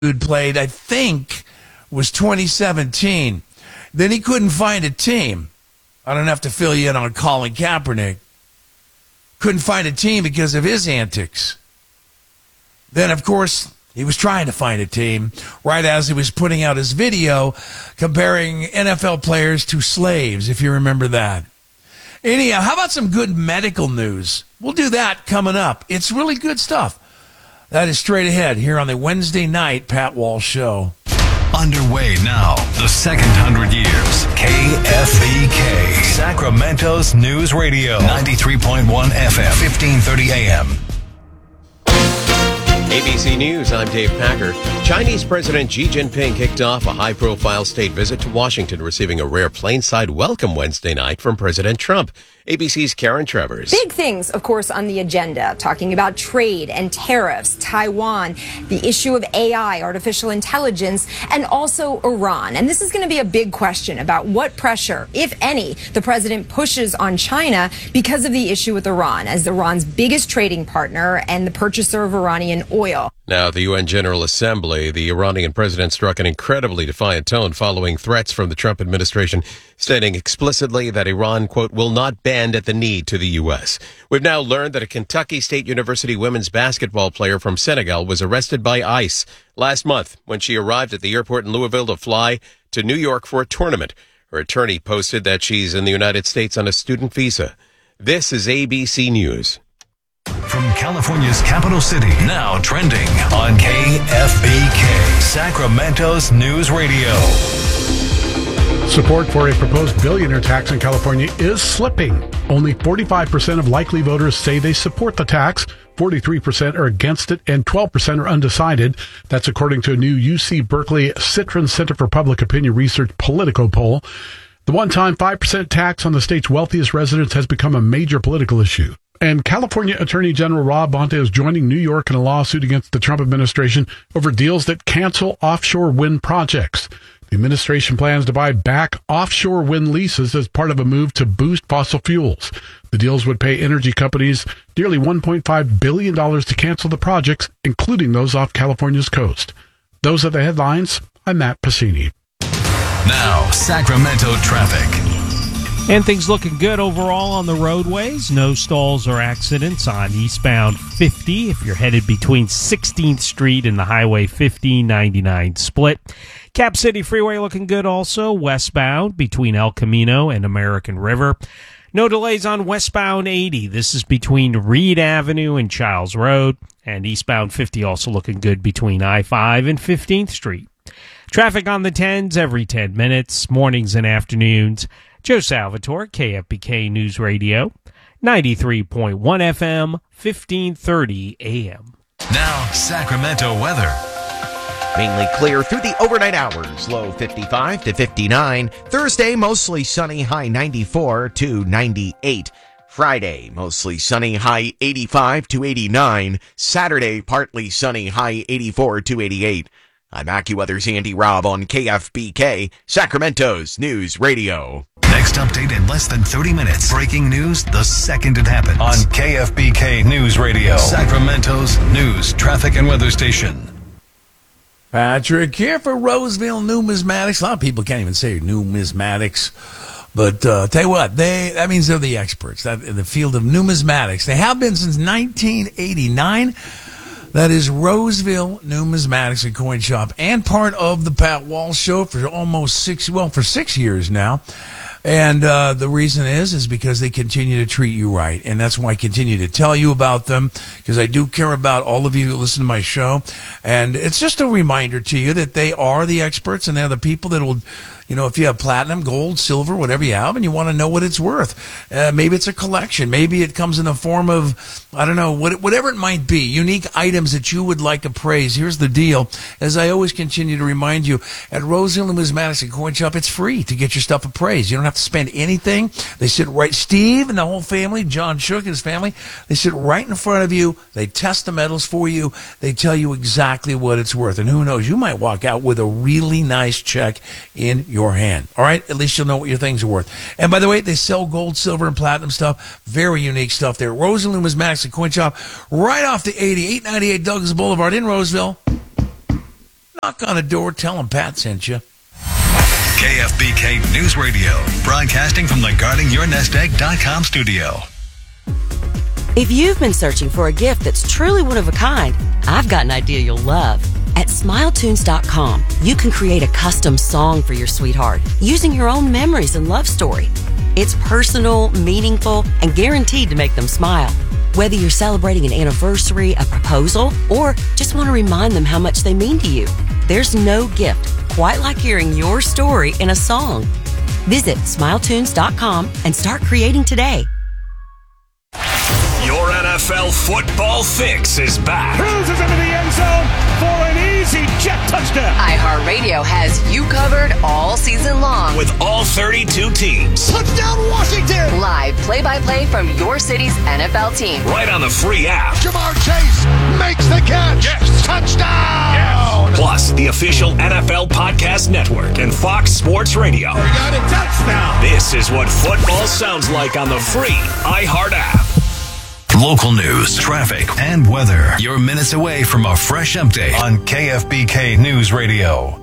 played, I think, was 2017. Then he couldn't find a team. I don't have to fill you in on Colin Kaepernick. Couldn't find a team because of his antics. Then, of course, he was trying to find a team right as he was putting out his video comparing NFL players to slaves, if you remember that. Anyhow, how about some good medical news? We'll do that coming up. It's really good stuff. That is straight ahead here on the Wednesday night Pat Walsh Show. Underway now, the second 100 years. KFBK, Sacramento's News Radio. 93.1 FM, 1530 AM. ABC News, I'm Dave Packer. Chinese President Xi Jinping kicked off a high-profile state visit to Washington, receiving a rare plainside welcome Wednesday night from President Trump. ABC's Karen Travers. Big things, of course, on the agenda, talking about trade and tariffs, Taiwan, the issue of AI, artificial intelligence, and also Iran. And this is going to be a big question about what pressure, if any, the president pushes on China because of the issue with Iran, as Iran's biggest trading partner and the purchaser of Iranian oil. Now, at the UN General Assembly, the Iranian president struck an incredibly defiant tone following threats from the Trump administration, stating explicitly that Iran, quote, will not bend at the knee to the U.S. We've now learned that a Kentucky State University women's basketball player from Senegal was arrested by ICE last month when she arrived at the airport in Louisville to fly to New York for a tournament. Her attorney posted that she's in the United States on a student visa. This is ABC News. From California's capital city, now trending on KFBK, Sacramento's News Radio. Support for a proposed billionaire tax in California is slipping. Only 45% of likely voters say they support the tax, 43% are against it, and 12% are undecided. That's according to a new UC Berkeley Citron Center for Public Opinion Research Politico poll. The one-time 5% tax on the state's wealthiest residents has become a major political issue. And California Attorney General Rob Bonta is joining New York in a lawsuit against the Trump administration over deals that cancel offshore wind projects. The administration plans to buy back offshore wind leases as part of a move to boost fossil fuels. The deals would pay energy companies nearly $1.5 billion to cancel the projects, including those off California's coast. Those are the headlines. I'm Matt Pacini. Now, Sacramento traffic. And things looking good overall on the roadways. No stalls or accidents on eastbound 50 if you're headed between 16th Street and the Highway 50-99 split. Cap City Freeway looking good also, westbound between El Camino and American River. No delays on westbound 80. This is between Reed Avenue and Childs Road. And eastbound 50 also looking good between I-5 and 15th Street. Traffic on the 10s every 10 minutes, mornings and afternoons. Joe Salvatore, KFBK News Radio, 93.1 FM, 1530 AM. Now, Sacramento weather. Mainly clear through the overnight hours. Low 55 to 59. Thursday, mostly sunny, high 94 to 98. Friday, mostly sunny, high 85 to 89. Saturday, partly sunny, high 84 to 88. I'm AccuWeather's Andy Robb on KFBK, Sacramento's News Radio. Next update in less than 30 minutes. Breaking news the second it happens. On KFBK News Radio, Sacramento's news, traffic, and weather station. Patrick here for Roseville Numismatics. A lot of people can't even say numismatics. But tell you what, that means they're the experts in the field of numismatics. They have been since 1989. That is Roseville Numismatics and Coin Shop, and part of the Pat Walsh Show for almost 6 years now. And the reason is because they continue to treat you right. And that's why I continue to tell you about them, because I do care about all of you who listen to my show. And it's just a reminder to you that they are the experts, and they're the people that will, if you have platinum, gold, silver, whatever you have, and you want to know what it's worth. Maybe it's a collection. Maybe it comes in the form of, I don't know, whatever it might be, unique items that you would like appraised. Here's the deal. As I always continue to remind you, at Roseville Numismatics and Coin Shop, it's free to get your stuff appraised. You don't have to spend anything. They sit right, Steve and the whole family, John Shook and his family, they sit right in front of you. They test the metals for you. They tell you exactly what it's worth. And who knows, you might walk out with a really nice check in your hand. All right? At least you'll know what your things are worth. And by the way, they sell gold, silver, and platinum stuff. Very unique stuff there. Roseville Numismatics and Coin Shop, right off the 80, 898 Douglas Boulevard in Roseville. Knock on a door, tell them Pat sent you. KFBK News Radio, broadcasting from the GuardingYourNestEgg.com studio. If you've been searching for a gift that's truly one of a kind, I've got an idea you'll love. At SmileTunes.com, you can create a custom song for your sweetheart using your own memories and love story. It's personal, meaningful, and guaranteed to make them smile. Whether you're celebrating an anniversary, a proposal, or just want to remind them how much they mean to you, there's no gift quite like hearing your story in a song. Visit SmileTunes.com and start creating today. Your NFL football fix is back. Cruises into the end zone for an easy jet touchdown. iHeartRadio has you covered all season long. With all 32 teams. Touchdown Washington. Live play-by-play from your city's NFL team. Right on the free app. Jamar Chase makes the catch. Yes. Touchdown. Yes. Plus, the official NFL Podcast Network and Fox Sports Radio. We got a touchdown. This is what football sounds like on the free iHeart app. Local news, traffic, and weather. You're minutes away from a fresh update on KFBK News Radio.